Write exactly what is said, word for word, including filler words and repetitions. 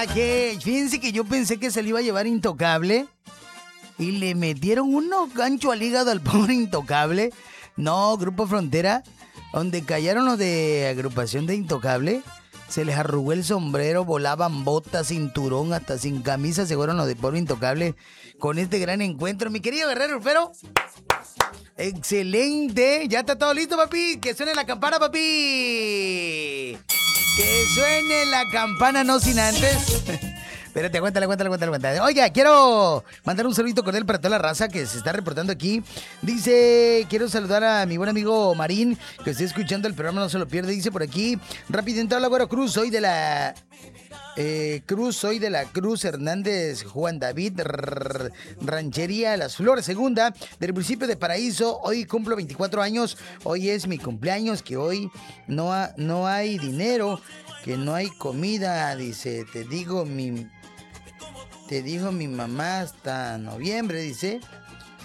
que fíjense que yo pensé que se le iba a llevar Intocable y le metieron unos ganchos al hígado al pobre Intocable. No, Grupo Frontera, donde callaron los de agrupación de Intocable, se les arrugó el sombrero, volaban botas, cinturón, hasta sin camisa se fueron los de pobre Intocable con este gran encuentro. Mi querido Guerrero Pero, excelente. Ya está todo listo, papi. Que suene la campana, papi. Que suene la campana, no sin antes. Espérate, aguántale, aguántale, aguántale, aguántale. Oiga, quiero mandar un saludito cordial para toda la raza que se está reportando aquí. Dice, quiero saludar a mi buen amigo Marín, que está escuchando el programa, no se lo pierde. Dice por aquí, rápido, entró la Güero Cruz, soy de la... Eh, Cruz, soy de la Cruz Hernández Juan David, rrr, Ranchería Las Flores, segunda, del municipio de Paraíso. Hoy cumplo veinticuatro años, hoy es mi cumpleaños, que hoy no, ha, no hay dinero, que no hay comida, dice, te digo mi... Te dijo mi mamá hasta noviembre, dice.